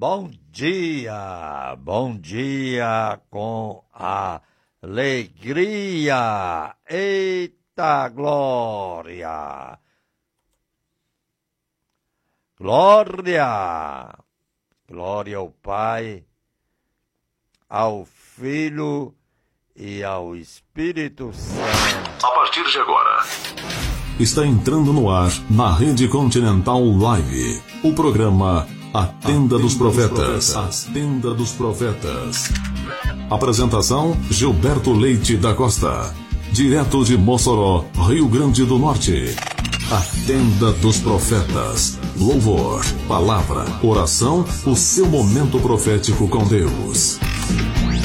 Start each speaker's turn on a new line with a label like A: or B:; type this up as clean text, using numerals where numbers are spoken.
A: bom dia com alegria, eita glória, glória, glória ao Pai, ao Filho e ao Espírito Santo.
B: A partir de agora, está entrando no ar, na Rede Continental Live, o programa A Tenda dos Profetas. A Tenda dos Profetas. Apresentação: Gilberto Leite da Costa. Direto de Mossoró, Rio Grande do Norte. A Tenda dos Profetas. Louvor, palavra, oração, o seu momento profético com Deus.